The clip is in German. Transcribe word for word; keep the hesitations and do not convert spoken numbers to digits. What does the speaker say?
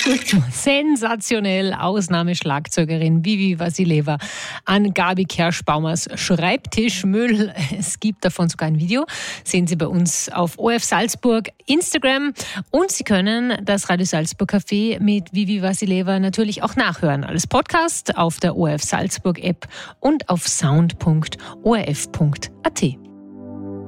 Sensationell, Ausnahmeschlagzeugerin Vivi Vasileva an Gabi Kerschbaumers Schreibtischmüll. Es gibt davon sogar ein Video, sehen Sie bei uns auf O R F Salzburg Instagram, und Sie können das Radio Salzburg Café mit Vivi Vasileva natürlich auch nachhören als Podcast auf der O R F Salzburg App und auf sound punkt o r f punkt a t.